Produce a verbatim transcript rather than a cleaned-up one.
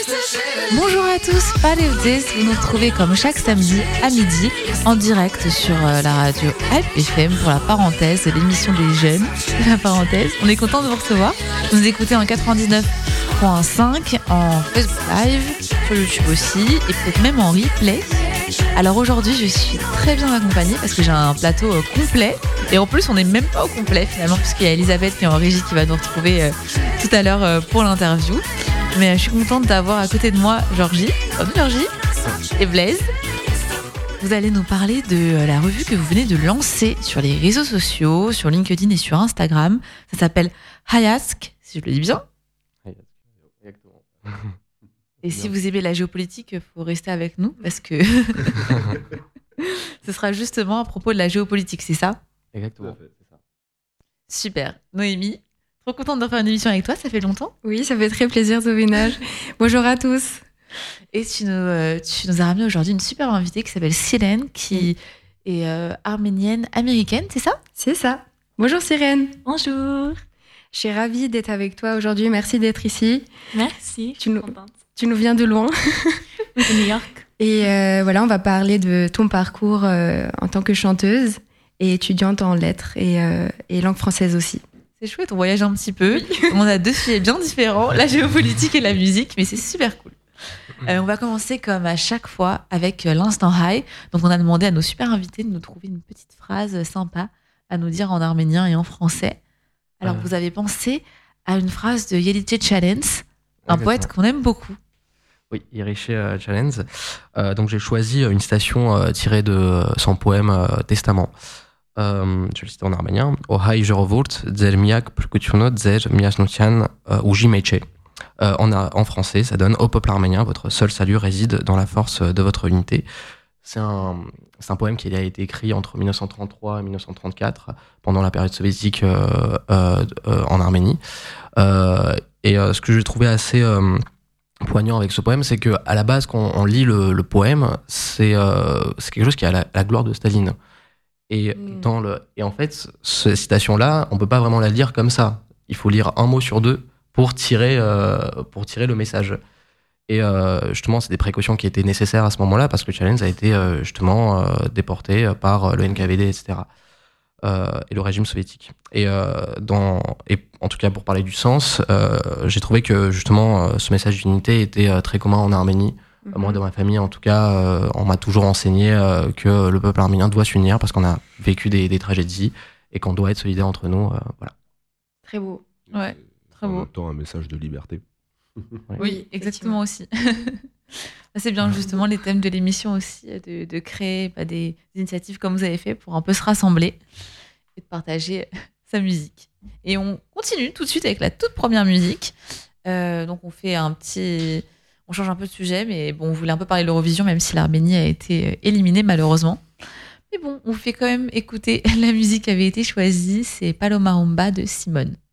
Bonjour à tous, Paléodés, vous nous retrouvez comme chaque samedi à midi en direct sur euh, la radio Hype F M pour la parenthèse de l'émission des jeunes. La parenthèse, on est content de vous recevoir. Vous nous écoutez en quatre-vingt-dix-neuf virgule cinq, en Facebook Live, sur YouTube aussi, et peut-être même en replay. Alors aujourd'hui, je suis très bien accompagnée parce que j'ai un plateau euh, complet. Et en plus, on n'est même pas au complet finalement, puisqu'il y a Elisabeth qui est en régie qui va nous retrouver euh, tout à l'heure euh, pour l'interview. Mais euh, je suis contente d'avoir à côté de moi Georgie. Salut Georgie. Et Blaise. Vous allez nous parler de euh, la revue que vous venez de lancer sur les réseaux sociaux, sur LinkedIn et sur Instagram. Ça s'appelle Hayask, si je le dis bien. Exactement. Et si vous aimez la géopolitique, il faut rester avec nous parce que ce sera justement à propos de la géopolitique, c'est ça ? Exactement, c'est ça. Super. Noémie, trop contente de faire une émission avec toi, ça fait longtemps ? Oui, ça fait très plaisir, Zovinage. Bonjour à tous. Et tu nous, euh, tu nous as ramené aujourd'hui une super invitée qui s'appelle Sirène, qui est euh, arménienne américaine, c'est ça ? C'est ça. Bonjour Sirène. Bonjour. Je suis ravie d'être avec toi aujourd'hui. Merci d'être ici. Merci, je Tu suis nous- contente. Tu nous viens de loin. De New York. Et euh, voilà, on va parler de ton parcours euh, en tant que chanteuse et étudiante en lettres et, euh, et langue française aussi. C'est chouette, on voyage un petit peu. On a deux sujets bien différents, la géopolitique et la musique, mais c'est super cool. Euh, on va commencer comme à chaque fois avec euh, l'instant high. Donc on a demandé à nos super invités de nous trouver une petite phrase sympa à nous dire en arménien et en français. Alors Euh. vous avez pensé à une phrase de Yelice Challenge, un Exactement. poète qu'on aime beaucoup. Oui, Iriché euh, Challenge. Euh, donc j'ai choisi une citation euh, tirée de euh, son poème euh, Testament. Euh, je vais le citer en arménien. Ohai Jerovurt, dzer miak perkutuno, dzer miasnoutian ou jimeche. Euh, En a- en français, ça donne: Au peuple arménien, votre seul salut réside dans la force de votre unité. C'est un, c'est un poème qui a été écrit entre dix-neuf cent trente-trois et dix-neuf cent trente-quatre, pendant la période soviétique euh, euh, euh, en Arménie. Euh, et euh, ce que j'ai trouvé assez euh, poignant avec ce poème, c'est que à la base, quand on lit le, le poème, c'est euh, c'est quelque chose qui a la, la gloire de Staline. Et Mm. dans le et en fait, cette citation-là, on peut pas vraiment la lire comme ça. Il faut lire un mot sur deux pour tirer euh, pour tirer le message. Et euh, justement, c'est des précautions qui étaient nécessaires à ce moment-là parce que Challenge a été euh, justement euh, déporté par le N K V D, et cetera. Euh, et le régime soviétique. Et, euh, dans, et en tout cas, pour parler du sens, euh, j'ai trouvé que justement, euh, ce message d'unité était euh, très commun en Arménie. Euh, Moi, dans ma famille, en tout cas, euh, on m'a toujours enseigné euh, que le peuple arménien doit s'unir parce qu'on a vécu des, des tragédies et qu'on doit être solidaire entre nous. Euh, voilà. Très beau. Ouais, très En beau. même temps, un message de liberté. Oui, exactement aussi. C'est bien justement les thèmes de l'émission aussi, de, de créer bah, des, des initiatives comme vous avez fait pour un peu se rassembler et de partager sa musique. Et on continue tout de suite avec la toute première musique. Euh, donc on fait un petit... On change un peu de sujet, mais bon, on voulait un peu parler de l'Eurovision, même si l'Arménie a été éliminée malheureusement. Mais bon, on fait quand même écouter la musique qui avait été choisie, c'est Paloma Rumba de Simone.